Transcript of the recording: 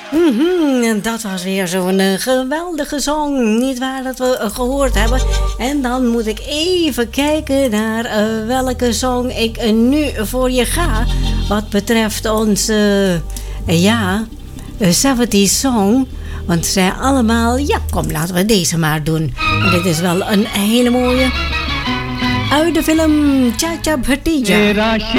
En dat was weer zo'n geweldige song, niet waar, dat we gehoord hebben. En dan moet ik even kijken naar welke song ik nu voor je ga. Wat betreft onze, 70's song. Want ze zijn allemaal, kom, laten we deze maar doen. En dit is wel een hele mooie. Uit de film Chacha Bhattija.